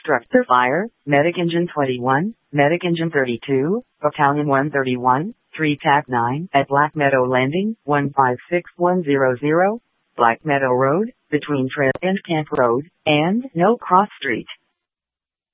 Structure Fire, Medic Engine 21, Medic Engine 32, Battalion 131, 3 TAC 9 at Black Meadow Landing, 156100, Black Meadow Road, between Trail and Camp Road, and No Cross Street.